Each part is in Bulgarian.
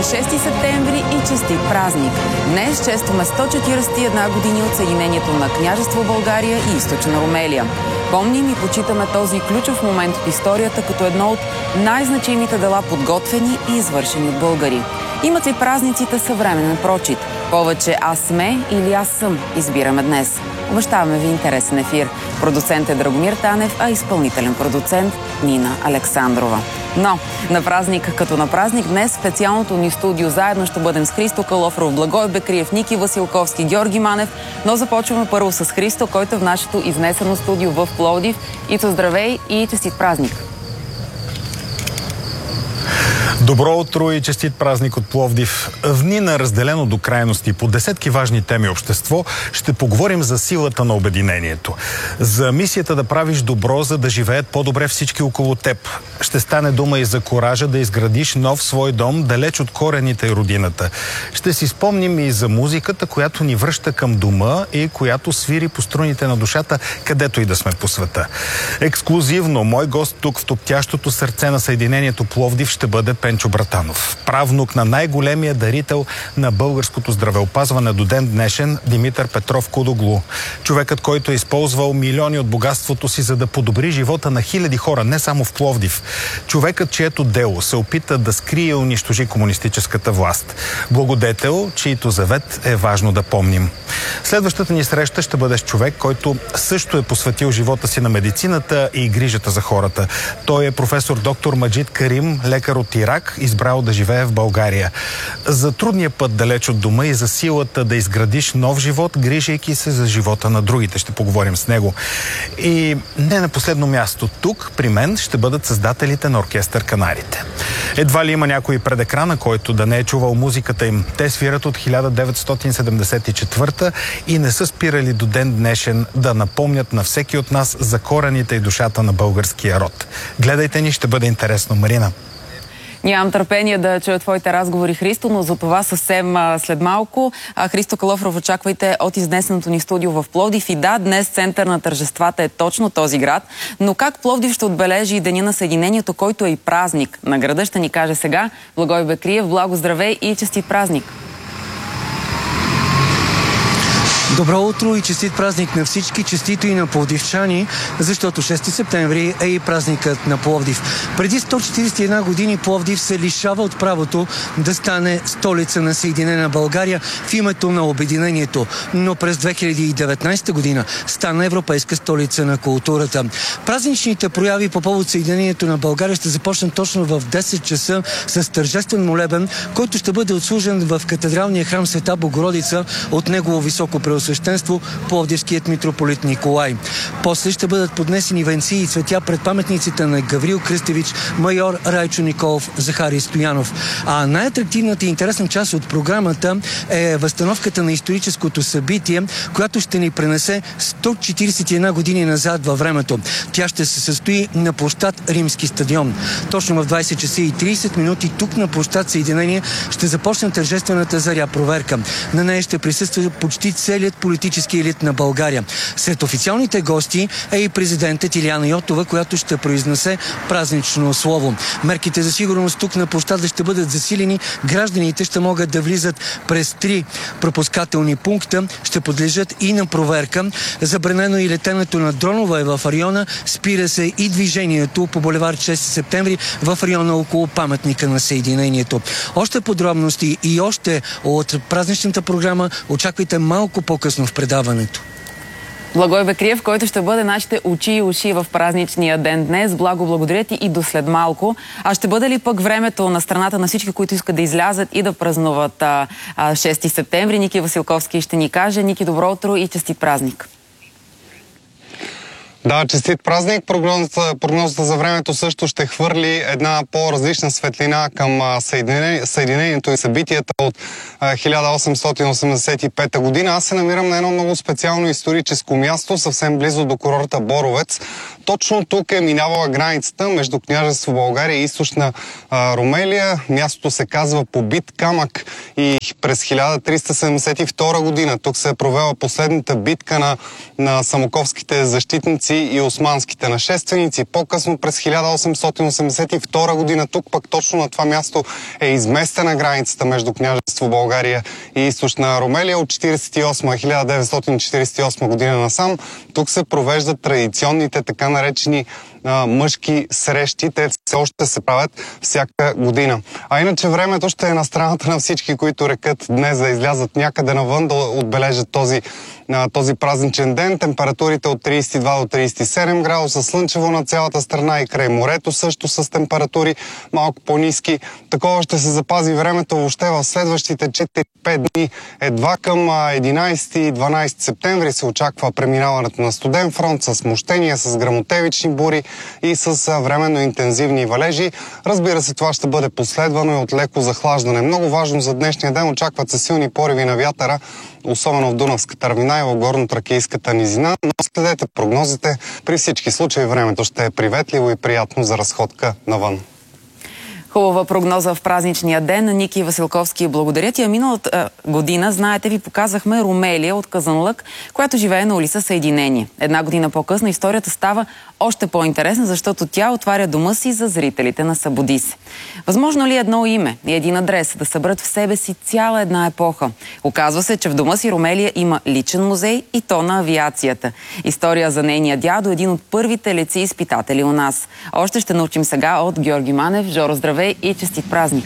6 септември и честит празник! Днес честваме 141 години от съединението на Княжество България и Източна Румелия. Помним и почитаме този ключов момент от историята като едно от най-значимите дела, подготвени и извършени от българи. Имат ли празниците съвременен прочит? Повече аз сме или аз съм избираме днес. Обещаваме ви интересен ефир. Продуцент е Драгомир Танев, а изпълнителен продуцент Нина Александрова. Но на празник като на празник днес специалното ни студио заедно ще бъдем с Христо Калофров, Благой Бекриев, Ники Василковски, Георги Манев. Но започваме първо с Христо, който е в нашето изнесено студио в Пловдив. Ицо, здравей и честит празник! Добро утро и честит празник от Пловдив. В дни на разделено до крайности по десетки важни теми общество ще поговорим за силата на обединението. За мисията да правиш добро, за да живеят по-добре всички около теб. Ще стане дума и за коража да изградиш нов свой дом, далеч от корените и родината. Ще си спомним и за музиката, която ни връща към дома и която свири по струните на душата, където и да сме по света. Ексклузивно мой гост тук в топтящото сърце на Съединението Пловдив ще бъде Пенчо Братанов, правнук на най-големия дарител на българското здравеопазване до ден днешен Димитър Петров Кудоглу. Човекът, който е използвал милиони от богатството си, за да подобри живота на хиляди хора, не само в Пловдив. Човекът, чието дело се опита да скрие и унищожи комунистическата власт. Благодетел, чието завет е важно да помним. Следващата ни среща ще бъде с човек, който също е посветил живота си на медицината и грижата за хората. Той е професор доктор Маджид Карим, лекар от Ирак, избрал да живее в България. За трудния път далеч от дома и за силата да изградиш нов живот, грижайки се за живота на другите. Ще поговорим с него. И не на последно място, тук при мен ще бъдат създателите на оркестър Канарите. Едва ли има някой пред екрана, който да не е чувал музиката им. Те свират от 1974 и не са спирали до ден днешен да напомнят на всеки от нас за корените и душата на българския род. Гледайте ни, ще бъде интересно. Марина. Нямам търпение да чуя твоите разговори, Христо, но за това съвсем след малко. Христо Калофров, очаквайте от изнесеното ни студио в Пловдив. И да, днес център на тържествата е точно този град. Но как Пловдив ще отбележи Деня на Съединението, който е и празник на града, ще ни каже сега Благой Бекриев. Благо, здравей и честит празник! Добро утро и честит празник на всички, честито и на пловдивчани, защото 6 септември е и празникът на Пловдив. Преди 141 години Пловдив се лишава от правото да стане столица на Съединена България в името на обединението, но през 2019 година стана европейска столица на културата. Празничните прояви по повод Съединението на България ще започнат точно в 10 часа с тържествен молебен, който ще бъде отслужен в катедралния храм Света Богородица от негово високо преосвещенство Пловдивският митрополит Николай. После ще бъдат поднесени венци и цветя пред паметниците на Гаврил Кръстевич, майор Райчо Николов, Захари Стоянов. А най-атрактивната и интересна част от програмата е възстановката на историческото събитие, която ще ни пренесе 141 години назад във времето. Тя ще се състои на площад Римски стадион. Точно в 20 часа и 30 минути тук на площад Съединение ще започне тържествената заря проверка. На нея ще присъства почти целият политически елит на България. Сред официалните гости е и президентът Илияна Йотова, която ще произнесе празнично слово. Мерките за сигурност тук на площада ще бъдат засилени. Гражданите ще могат да влизат през 3 пропускателни пункта, ще подлежат и на проверка. Забранено и летенето на дронове в района, спира се и движението по булевард 6 септември в района около паметника на Съединението. Още подробности и още от празничната програма очаквайте малко по-късно в предаването. Благой Бекриев, който ще бъде нашите очи и уши в празничния ден днес. Благо, благодаря ти и до след малко. А ще бъде ли пък времето на страната на всички, които искат да излязат и да празнуват 6 септември? Ники Василковски ще ни каже. Ники, добро утро и честит празник! Да, честит празник. Прогнозата за времето също ще хвърли една по-различна светлина към Съединението и събитията от 1885 година. Аз се намирам на едно много специално историческо място, съвсем близо до курорта Боровец. Точно тук е минавала границата между княжество България и източна Румелия. Мястото се казва Побит камък и през 1372 година тук се е провела последната битка на самоковските защитници и османските нашественици. По-късно през 1882 година тук пък точно на това място е изместена границата между княжество България и източна Румелия от 1948 година насам. Тук се провеждат традиционните така наречени мъжки срещи. Те все още се правят всяка година. А иначе времето ще е на страната на всички, които рекат днес да излязат някъде навън, да отбележат този празничен ден. Температурите от 32 до 37 градуса, слънчево на цялата страна и край морето също с температури малко по-ниски. Такова ще се запази времето въобще в следващите 4-5 дни. Едва към 11 и 12 септември се очаква преминаването на студен фронт с смущения, с гръмотевични бури и с временно интензивни валежи. Разбира се, това ще бъде последвано и от леко захлаждане. Много важно за днешния ден, очакват се силни пориви на вятъра, особено в Дунавската равнина и в горно-тракийската низина, но следете прогнозите. При всички случаи времето ще е приветливо и приятно за разходка навън. Хубава прогноза в празничния ден. Ники Василковски, благодаря ти. Миналата година, знаете, ви показахме Румелия от Казанлък, която живее на улица Съединение. Една година по-късно историята става още по-интересна, защото тя отваря дома си за зрителите на Събуди се. Възможно ли едно име и един адрес да съберат в себе си цяла една епоха? Оказва се, че в дома си Румелия има личен музей и то на авиацията. История за нейния дядо, един от първите летци-изпитатели у нас. Още ще научим сега от Георги Манев. Жоро, здравей и честит празник!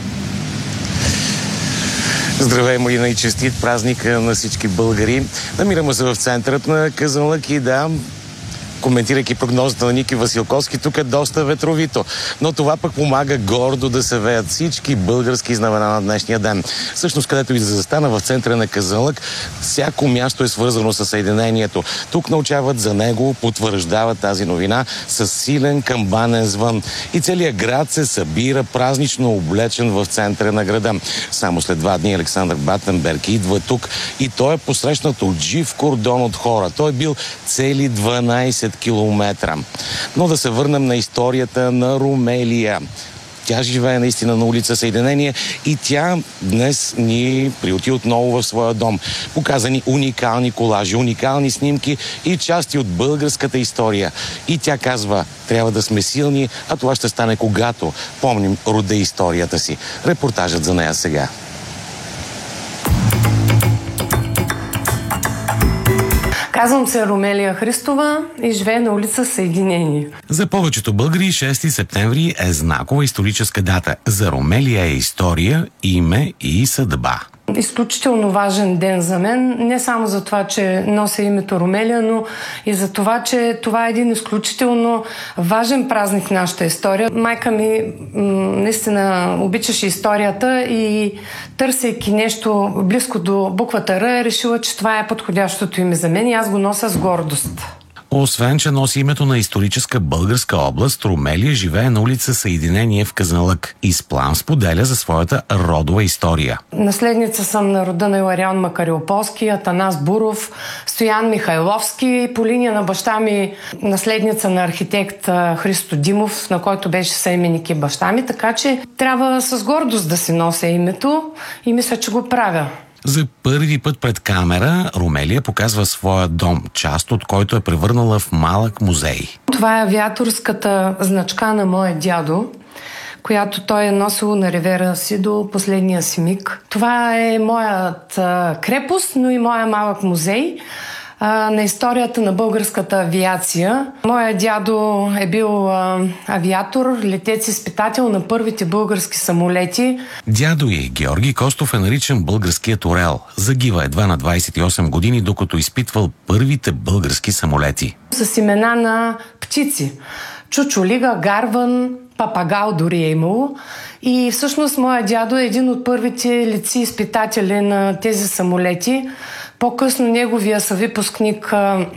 Здравей, Марина, и честит празник на всички българи. Намираме се в центърът на Казанлък и да, коментирайки прогнозата на Ники Василковски, тук е доста ветровито. Но това пък помага гордо да се веят всички български знамена на днешния ден. Всъщност, където и да застана в центъра на Казанлък, всяко място е свързано с Съединението. Тук научават за него, потвърждават тази новина с силен камбанен звън. И целият град се събира празнично облечен в центъра на града. Само след 2 дни Александър Батенберг идва тук и той е посрещнат от жив кордон от хора. Той е бил цели 12 километра. Но да се върнем на историята на Румелия. Тя живее наистина на улица Съединение и тя днес ни приюти отново в своя дом. Показани уникални колажи, уникални снимки и части от българската история. И тя казва, трябва да сме силни, а това ще стане когато помним рода и историята си. Репортажът за нея сега. Казвам се Румелия Христова и живея на улица Съединение. За повечето българи 6 септември е знакова историческа дата. За Румелия е история, име и съдба. Изключително важен ден за мен, не само за това, че нося името Румелия, но и за това, че това е един изключително важен празник в нашата история. Майка ми наистина обичаше историята и търсейки нещо близко до буквата Р, е решила, че това е подходящото име за мен и аз го нося с гордост. Освен, че носи името на историческа българска област, Румелия живее на улица Съединение в Казанлък и с плам споделя за своята родова история. Наследница съм на рода на Иларион Макариополски, Атанас Буров, Стоян Михайловски. По линия на баща ми наследница на архитект Христо Димов, на който беше съименник и баща ми, така че трябва с гордост да си нося името и мисля, че го правя. За първи път пред камера Румелия показва своя дом, част от който е превърнала в малък музей. Това е авиаторската значка на моя дядо, която той е носил на ревера си до последния си миг. Това е моят крепост, но и моя малък музей на историята на българската авиация. Моя дядо е бил авиатор, летец-изпитател на първите български самолети. Дядо и Георги Костов е наричан българският орел. Загива едва на 28 години, докато изпитвал първите български самолети. С имена на птици. Чучулига, гарван, папагал дори е имало. И всъщност моя дядо е един от първите летци-изпитатели на тези самолети. По-късно неговия съвипускник,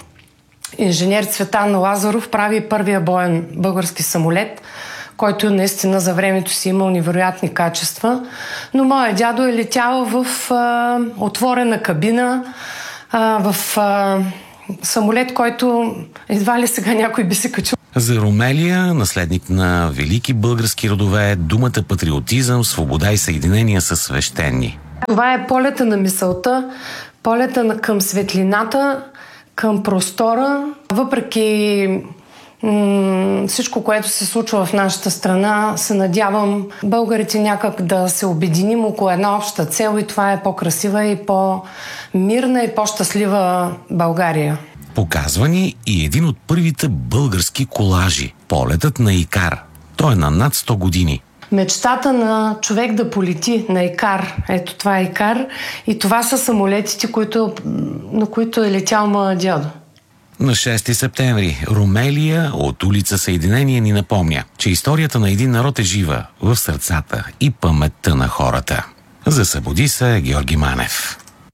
инженер Цветан Лазаров, прави първия боен български самолет, който наистина за времето си имал невероятни качества. Но моя дядо е летял в отворена кабина, в самолет, който едва ли сега някой би се качил. За Ромелия, наследник на велики български родове, думата патриотизъм, свобода и съединение са свещени. Това е полета на мисълта, полета към светлината, към простора. Въпреки всичко, което се случва в нашата страна, се надявам българите някак да се обединим около една обща цел и това е по-красива и по-мирна и по-щастлива България. Показва ни и един от първите български колажи – полетът на Икар. Той е на над 100 години. Мечтата на човек да полети на Икар. Ето това е Икар. И това са самолетите, на които е летял моя дядо. На 6 септември Ромелия от улица Съединение ни напомня, че историята на един народ е жива в сърцата и паметта на хората. За Събуди се Георги Манев.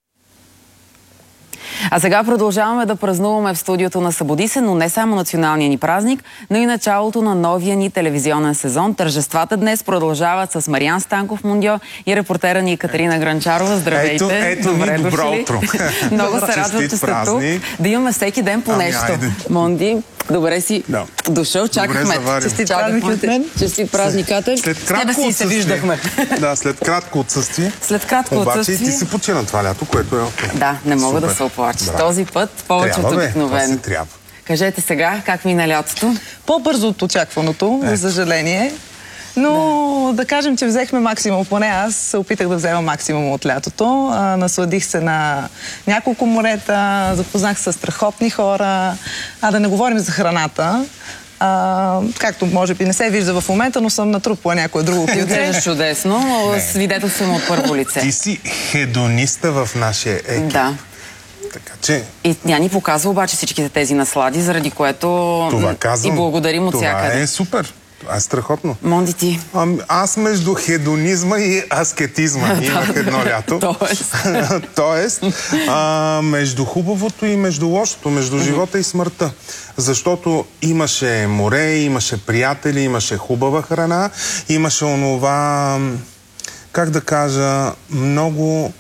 А сега продължаваме да празнуваме в студиото на Събуди се, но не само националния ни празник, но и началото на новия ни телевизионен сезон. Тържествата днес продължават с Мариан Станков Мундьо и репортера ни Екатерина Гранчарова. Здравейте! Ето ви, добро утро! Много се радвам, че сте тук. Да имаме всеки ден по нещо. Монди, добре си дошъл. Чакахме. Честит празник от мен. Честит празник, Катър. С тебе си се виждахме. Да, след кратко отсъствие. Обаче и ти си почина това лято, което е окей. Да, не мога да се оплача. Този път повече от обикновено. Кажете сега, как мина лятото? По-бързо от очакваното, за съжаление. Но да кажем, че взехме максимум. Поне аз се опитах да взема максимум от лятото. Насладих се на няколко морета, запознах се с страхотни хора. Да не говорим за храната. Както може би не се вижда в момента, но съм натрупала някое друго килце. Изглеждаш чудесно, свидетелствам от първо лице. Ти си хедониста в нашия екип. Да. Така че... И тя ни показва обаче всичките тези наслади, заради което и благодарим от всякъде. Това е супер. Това е страхотно. Монди, ти? Аз между хедонизма и аскетизма имах едно лято. Тоест, между хубавото и между лошото, между живота и смъртта. Защото имаше море, имаше приятели, имаше хубава храна, имаше онова, как да кажа, много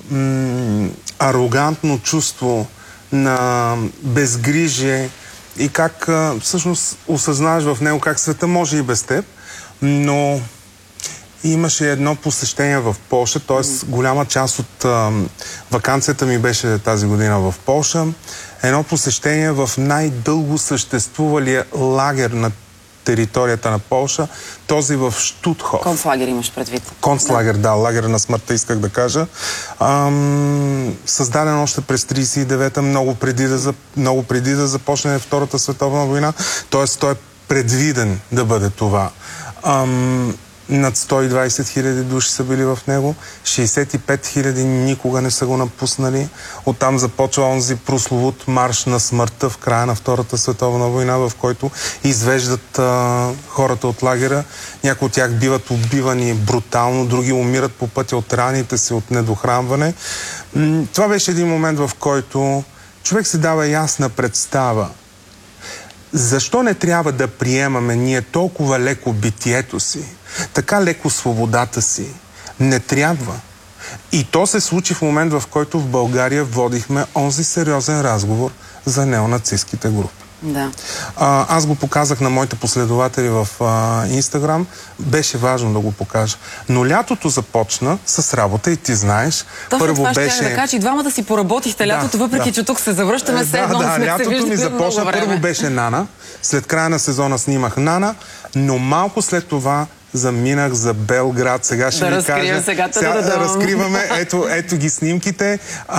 арогантно чувство на безгрижие и как всъщност осъзнаваш в него как света може и без теб, но имаше едно посещение в Полша, т.е. голяма част от ваканцията ми беше тази година в Полша, едно посещение в най-дълго съществувалия лагер на територията на Полша, този в Штутхоф. Концлагер имаш предвид. Концлагер, да, лагера на смъртта, исках да кажа. Създаден още през 1939-та, много преди да започне Втората световна война. Т.е. той е предвиден да бъде това. Над 120 хиляди души са били в него, 65 хиляди никога не са го напуснали. Оттам започва онзи прословут марш на смъртта в края на Втората световна война, в който извеждат хората от лагера. Някои от тях биват убивани брутално, други умират по пътя от раните си, от недохранване. Това беше един момент, в който човек се дава ясна представа. Защо не трябва да приемаме ние толкова леко битието си, така леко свободата си? Не трябва. И то се случи в момент, в който в България водихме онзи сериозен разговор за неонацистските групи. Да. Аз го показах на моите последователи в Инстаграм. Беше важно да го покажа. Но лятото започна с работа и ти знаеш. Точно първо това беше... ще да кажа, и двамата си поработихте лятото, въпреки че тук се завръщаме все едно. Да, лятото ми започна. Първо беше Нана. След края на сезона снимах Нана, но малко след това заминах за Белград. Сега ще ви кажа. Сега разкриваме. Ето ги снимките.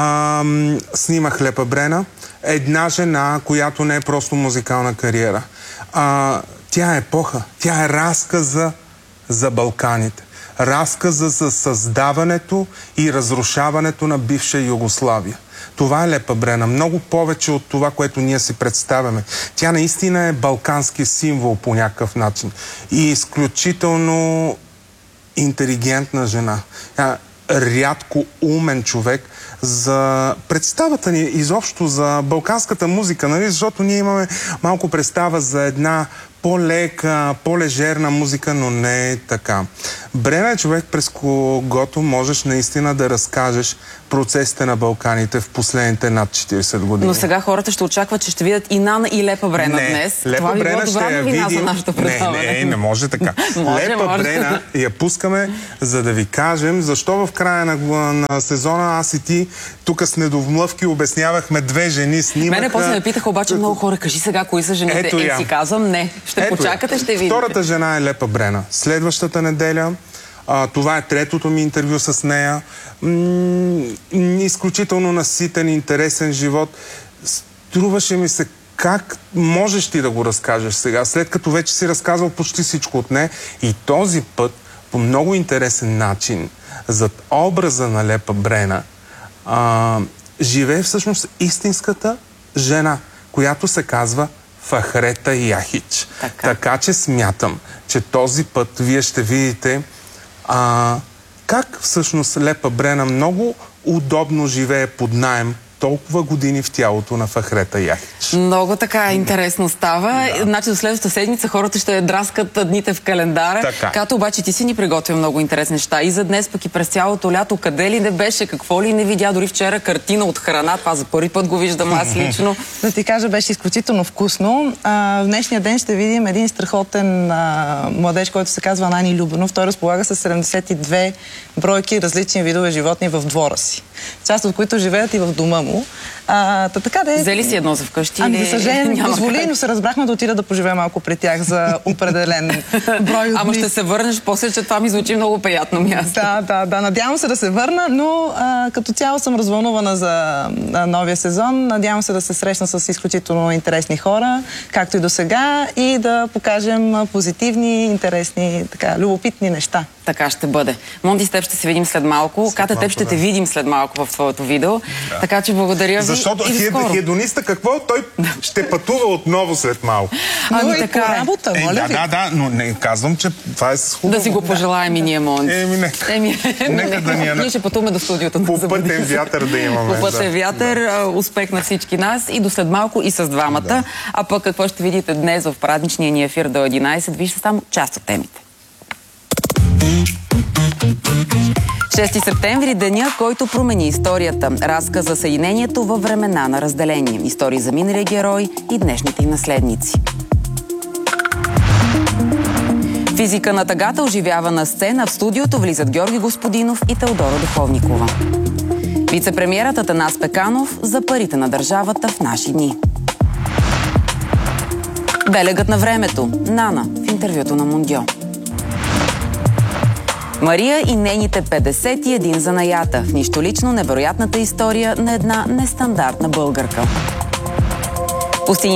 Снимах Лепа Брена. Една жена, която не е просто музикална кариера. Тя е епоха. Тя е разказа за Балканите. Разказа за създаването и разрушаването на бивша Югославия. Това е Лепа Брена. Много повече от това, което ние си представяме. Тя наистина е балкански символ по някакъв начин. И изключително интелигентна жена. Рядко умен човек за представата ни изобщо за балканската музика, нали? Защото ние имаме малко представа за една по-лека, по-лежерна музика, но не е така. Брена е човек, през когото можеш наистина да разкажеш процесите на Балканите в последните над 40 години. Но сега хората ще очакват, че ще видят и Нана и Лепа Брена днес. Лепа Това би Брена било добра новина за нашето предаване. Не може така. Лепа Брена я пускаме, за да ви кажем защо в края на сезона аз и ти тук с недовмлъвки обяснявахме две жени снимаха. Мене после ме питаха обаче много хора, кажи сега кои са жените. Си казвам не. Ще почакате, ще видите. Втората жена е Лепа Брена. Следващата неделя, това е третото ми интервю с нея. Изключително наситен, интересен живот. Струваше ми се как можеш ти да го разкажеш сега, след като вече си разказал почти всичко от нея. И този път, по много интересен начин, зад образа на Лепа Брена, живее всъщност истинската жена, която се казва Фахрета Яхич. Така че смятам, че този път вие ще видите как всъщност Лепа Брена много удобно живее под наем толкова години в тялото на Фахрета Яхич. Много така интересно става. Да. Значи до следващата седмица хората ще драскат дните в календара. Като обаче ти си ни приготвя много интересни неща. И за днес, пък и през цялото лято, къде ли не беше, какво ли не видя, дори вчера картина от храна. Това за първи път го виждам аз лично. Да ти кажа, беше изключително вкусно. В днешния ден ще видим един страхотен младеж, който се казва Нани Любенов. Той разполага с 72 бройки различни видове животни в двора си. Част от които живеят и в дома му. Взели си едно за вкъщи? За съжаление, позволи, но се разбрахме да отида да поживея малко при тях за определен брой от Ама ще се върнеш после, че това ми звучи много приятно място. Да, надявам се да се върна, но като цяло съм развълнувана за новия сезон. Надявам се да се срещна с изключително интересни хора, както и до сега, и да покажем позитивни, интересни, любопитни неща. Така ще бъде. Монти, с теб ще се видим след малко. Ката, теб ще те видим след малко в твоето видео. Така че благодаря ви. Защото хедониста какво? Той ще пътува отново след малко. Но и по работа, моля ви. Да, но не казвам, че това е хубаво. Да си го пожелаем и ние, Монти. Нека да ни Ние ще пътуваме до студиото. По пътен вятър да имаме. По пътен вятър, успех на всички нас и до след малко и с двамата. А пък какво ще видите днес в празничния ни ефир до 11, вижте само част от темите. 6 септември – деня, който промени историята. Разказ за съединението във времена на разделение. Истории за миналия герой и днешните наследници. Физика на тъгата оживява на сцена. В студиото влизат Георги Господинов и Теодора Духовникова. Вице-премиерът Атанас Пеканов за парите на държавата в наши дни. Белегът на времето. Нана в интервюто на Мондио. Мария и нейните 51 занаята. В нищо лично невероятната история на една нестандартна българка.